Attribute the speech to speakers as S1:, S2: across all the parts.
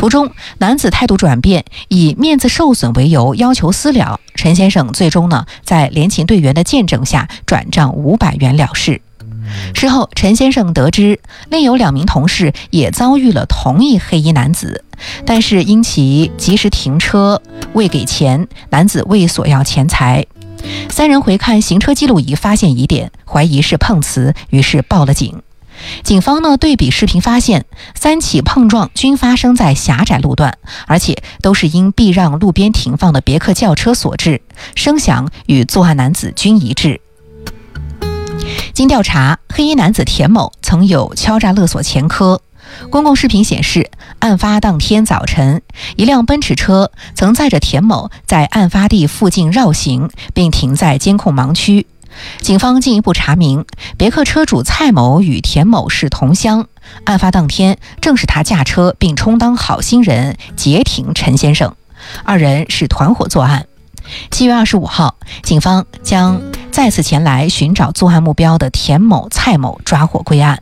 S1: 途中，男子态度转变，以面子受损为由要求私了。陈先生最终呢，在联勤队员的见证下转账500元了事。事后，陈先生得知另有2名同事也遭遇了同一黑衣男子，但是因其及时停车未给钱，男子未索要钱财。3人回看行车记录仪，发现疑点，怀疑是碰瓷，于是报了警。警方呢对比视频发现，3起碰撞均发生在狭窄路段，而且都是因避让路边停放的别克轿车所致，声响与作案男子均一致。经调查，黑衣男子田某曾有敲诈勒索前科。公共视频显示，案发当天早晨，一辆奔驰车曾载着田某在案发地附近绕行，并停在监控盲区。警方进一步查明，别克车主蔡某与田某是同乡，案发当天正是他驾车并充当好心人截停陈先生，2人是团伙作案。7月25号，警方将再次前来寻找作案目标的田某、蔡某抓获归案。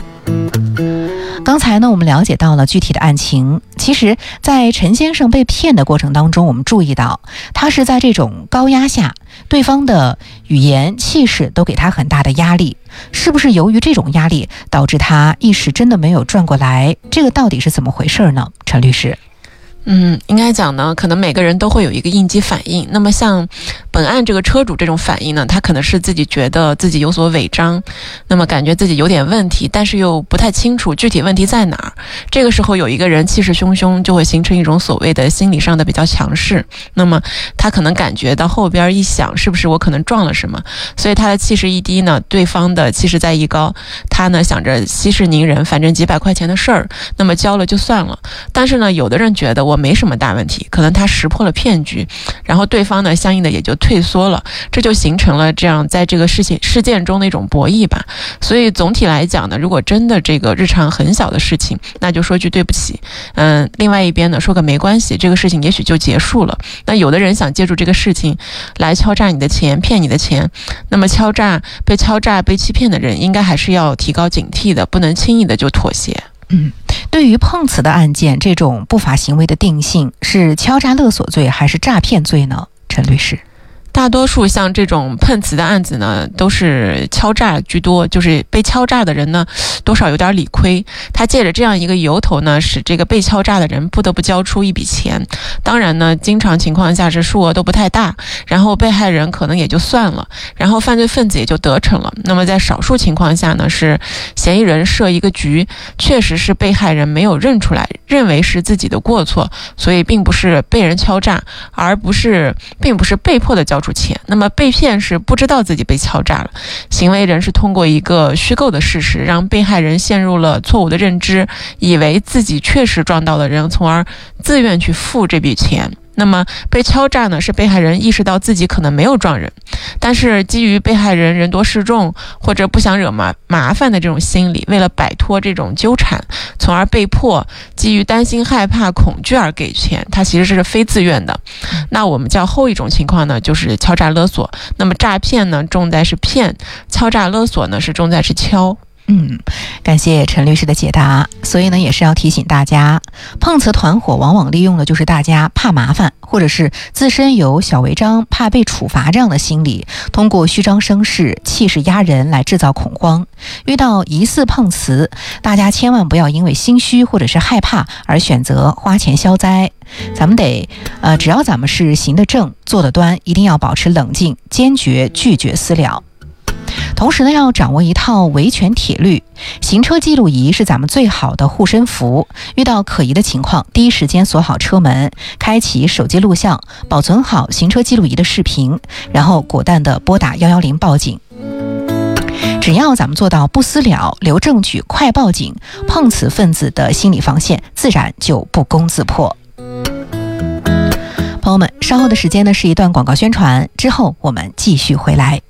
S1: 刚才呢，我们了解到了具体的案情。其实在陈先生被骗的过程当中，我们注意到他是在这种高压下，对方的语言气势都给他很大的压力，是不是由于这种压力导致他一时真的没有转过来？这个到底是怎么回事呢？陈律师。
S2: 应该讲呢，可能每个人都会有一个应激反应。那么像本案这个车主这种反应呢，他可能是自己觉得自己有所违章，那么感觉自己有点问题，但是又不太清楚具体问题在哪儿。这个时候有一个人气势汹汹，就会形成一种所谓的心理上的比较强势。那么他可能感觉到后边一想，是不是我可能撞了什么？所以他的气势一低呢，对方的气势再一高，他呢想着息事宁人，反正几百块钱的事儿，那么交了就算了。但是呢，有的人觉得我没什么大问题，可能他识破了骗局，然后对方呢相应的也就退缩了，这就形成了这样在这个事件中的一种博弈吧。所以总体来讲呢，如果真的这个日常很小的事情，那就说句对不起，另外一边呢说个没关系，这个事情也许就结束了。那有的人想借助这个事情来敲诈你的钱，骗你的钱，那么被敲诈被欺骗的人应该还是要提高警惕的，不能轻易的就妥协。
S1: 对于碰瓷的案件，这种不法行为的定性是敲诈勒索罪还是诈骗罪呢？陈律师。
S2: 大多数像这种碰瓷的案子呢，都是敲诈居多，就是被敲诈的人呢，多少有点理亏。他借着这样一个由头呢，使这个被敲诈的人不得不交出一笔钱。当然呢，经常情况下是数额都不太大，然后被害人可能也就算了，然后犯罪分子也就得逞了。那么在少数情况下呢，是嫌疑人设一个局，确实是被害人没有认出来，认为是自己的过错，所以并不是被人敲诈，并不是被迫的交出钱。那么被骗是不知道自己被敲诈了，行为人是通过一个虚构的事实，让被害人陷入了错误的认知，以为自己确实撞到了人，从而自愿去付这笔钱。那么被敲诈呢，是被害人意识到自己可能没有撞人，但是基于被害人人多势众或者不想惹麻烦的这种心理，为了摆脱这种纠缠，从而被迫基于担心害怕恐惧而给钱，他其实是非自愿的。那我们叫后一种情况呢，就是敲诈勒索。那么诈骗呢重在是骗，敲诈勒索呢是重在是敲。
S1: 感谢陈律师的解答。所以呢，也是要提醒大家，碰瓷团伙往往利用的就是大家怕麻烦，或者是自身有小违章怕被处罚这样的心理，通过虚张声势、气势压人来制造恐慌。遇到疑似碰瓷，大家千万不要因为心虚或者是害怕而选择花钱消灾。咱们得只要咱们是行得正坐得端，一定要保持冷静，坚决拒绝私了。同时呢，要掌握一套维权铁律。行车记录仪是咱们最好的护身符，遇到可疑的情况，第一时间锁好车门，开启手机录像，保存好行车记录仪的视频，然后果断的拨打110报警。只要咱们做到不私了、留证据、快报警，碰瓷分子的心理防线自然就不攻自破。朋友们，稍后的时间呢是一段广告宣传，之后我们继续回来。